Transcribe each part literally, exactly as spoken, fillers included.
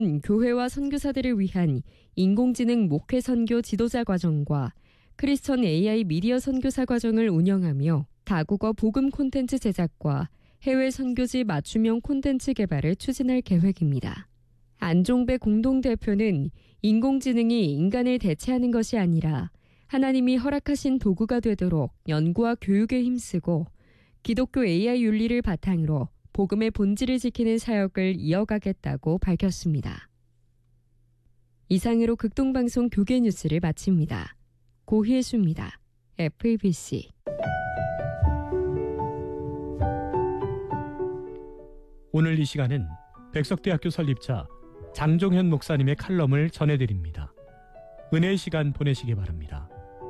교회와 선교사들을 위한 인공지능 목회 선교 지도자 과정과 크리스천 에이아이 미디어 선교사 과정을 운영하며 다국어 복음 콘텐츠 제작과 해외 선교지 맞춤형 콘텐츠 개발을 추진할 계획입니다. 안종배 공동대표는 인공지능이 인간을 대체하는 것이 아니라 하나님이 허락하신 도구가 되도록 연구와 교육에 힘쓰고 기독교 에이아이 윤리를 바탕으로 복음의 본질을 지키는 사역을 이어가겠다고 밝혔습니다. 이상으로 극동방송 교계 뉴스를 마칩니다. 고희수입니다. 에프이비씨. 오늘 이 시간은 백석대학교 설립자 장종현 목사님의 칼럼을 전해드립니다. 은혜의 시간 보내시기 바랍니다.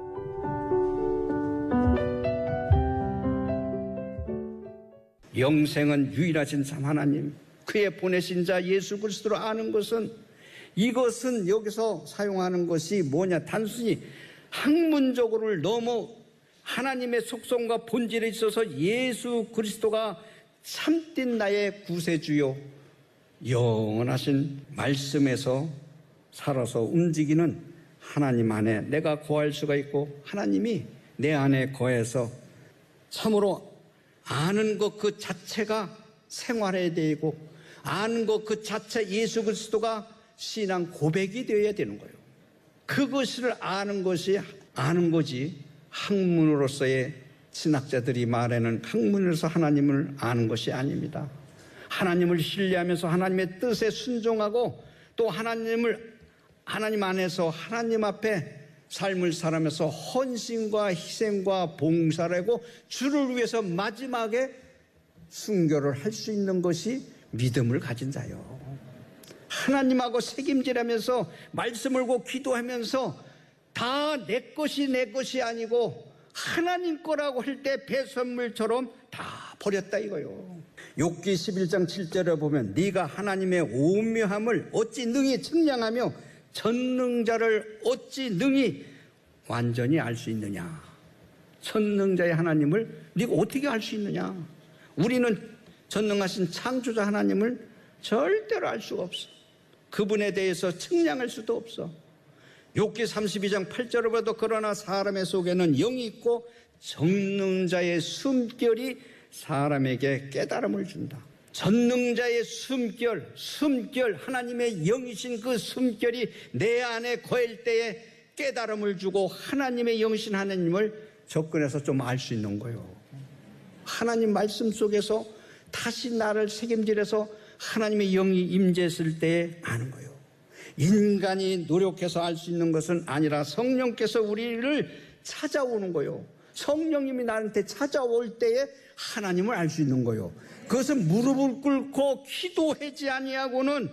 영생은 유일하신 참 하나님, 그의 보내신 자 예수 그리스도로 아는 것은, 이것은 여기서 사용하는 것이 뭐냐, 단순히 학문적으로를 넘어 하나님의 속성과 본질에 있어서 예수 그리스도가 참된 나의 구세주요 영원하신 말씀에서 살아서 움직이는 하나님 안에 내가 거할 수가 있고, 하나님이 내 안에 거해서 참으로 아는 것 그 자체가 생활해야 되고, 아는 것 그 자체 예수 그리스도가 신앙 고백이 되어야 되는 거예요. 그것을 아는 것이 아는 거지, 학문으로서의 신학자들이 말하는 학문으로서 하나님을 아는 것이 아닙니다. 하나님을 신뢰하면서 하나님의 뜻에 순종하고, 또 하나님을 하나님 안에서 하나님 앞에 삶을 살아면서 헌신과 희생과 봉사를 하고 주를 위해서 마지막에 순교를 할 수 있는 것이 믿음을 가진 자요. 하나님하고 책임지라면서 말씀을 고 기도하면서 다 내 것이 내 것이 아니고 하나님 거라고 할 때 배선물처럼 다 버렸다 이거요. 욥기 십일 장 칠 절에 보면 네가 하나님의 오묘함을 어찌 능히 측량하며 전능자를 어찌 능히 완전히 알 수 있느냐. 전능자의 하나님을 네가 어떻게 알 수 있느냐. 우리는 전능하신 창조자 하나님을 절대로 알 수가 없어. 그분에 대해서 측량할 수도 없어. 욥기 삼십이 장 팔 절을 봐도 그러나 사람의 속에는 영이 있고 전능자의 숨결이 사람에게 깨달음을 준다. 전능자의 숨결, 숨결, 하나님의 영이신 그 숨결이 내 안에 거할 때에 깨달음을 주고 하나님의 영이신 하나님을 접근해서 좀 알 수 있는 거예요. 하나님 말씀 속에서 다시 나를 책임질해서 하나님의 영이 임재했을 때에 아는 거예요. 인간이 노력해서 알 수 있는 것은 아니라 성령께서 우리를 찾아오는 거예요. 성령님이 나한테 찾아올 때에 하나님을 알 수 있는 거예요. 그것은 무릎을 꿇고 기도하지 아니하고는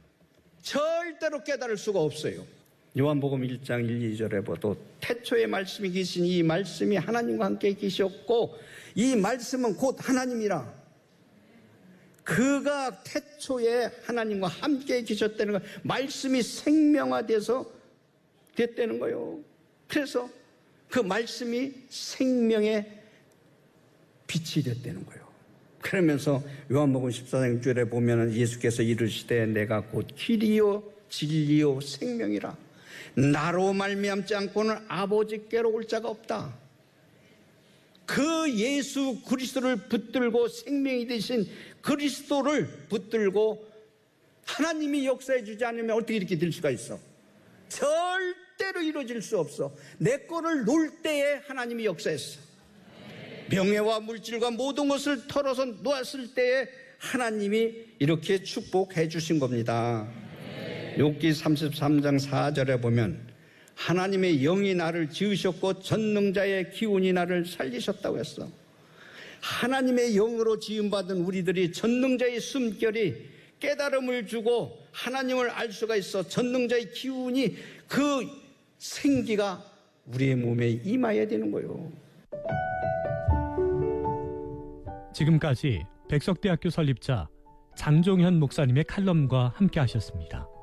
절대로 깨달을 수가 없어요. 요한복음 일 장 일, 이 절에 보도 태초에 말씀이 계신 이 말씀이 하나님과 함께 계셨고 이 말씀은 곧 하나님이라. 그가 태초에 하나님과 함께 계셨다는 거, 말씀이 생명화돼서 됐다는 거예요. 그래서 그 말씀이 생명의 빛이 됐다는 거예요. 그러면서 요한복음 십사 장 육 절에 보면 예수께서 이르시되 내가 곧 길이요 진리요 생명이라. 나로 말미암지 않고는 아버지께로 올 자가 없다. 그 예수 그리스도를 붙들고 생명이 되신 그리스도를 붙들고 하나님이 역사해 주지 않으면 어떻게 이렇게 될 수가 있어? 절대로 이루어질 수 없어. 내 거를 놓을 때에 하나님이 역사했어. 명예와 물질과 모든 것을 털어서 놓았을 때에 하나님이 이렇게 축복해 주신 겁니다. 욥기 삼십삼 장 사 절에 보면 하나님의 영이 나를 지으셨고 전능자의 기운이 나를 살리셨다고 했어. 하나님의 영으로 지음받은 우리들이 전능자의 숨결이 깨달음을 주고 하나님을 알 수가 있어. 전능자의 기운이 그 생기가 우리의 몸에 임해야 되는 거예요. 지금까지 백석대학교 설립자 장종현 목사님의 칼럼과 함께 하셨습니다.